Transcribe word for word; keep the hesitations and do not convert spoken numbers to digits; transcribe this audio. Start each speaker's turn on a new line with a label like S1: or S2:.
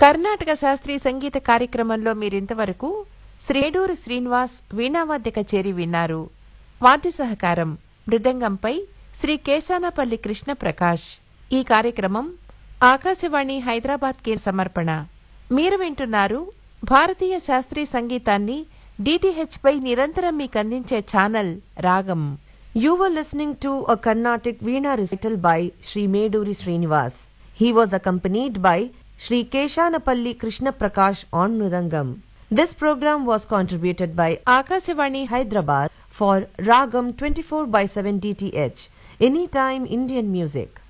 S1: కర్ణాటక శాస్త్రీయ సంగీత కార్యక్రమంలో మీరింతవరకు శ్రీడూరి శ్రీనివాస్ వీణావాద్య కచేరి విన్నారు. వాద్య సహకారం మృదంగంపై శ్రీ కేశానపల్లి కృష్ణ ప్రకాష్. ఈ కార్యక్రమం ఆకాశవాణి హైదరాబాద్ కే సమర్పణ. మీరు వింటున్నారు భారతీయ శాస్త్రీయ సంగీతాన్ని డిటిహెచ్ పై నిరంతరం మీకందించే ఛానల్ రాగం.
S2: You were listening to a Carnatic Veena recital by Sri Meduri Srinivas. He was accompanied by Sri Keshanapalli Krishna Prakash on Mridangam. This program was contributed by Akashvani Hyderabad for Ragam twenty-four by seven D T H, Anytime Indian Music.